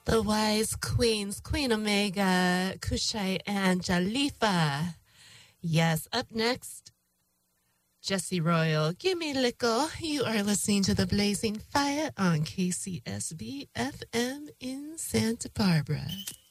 The wise queens, Queen Omega, Kushai, and Jalifa. Yes, up next, Jesse Royal, Gimme Lickle. You are listening to The Blazing Fire on KCSB FM in Santa Barbara.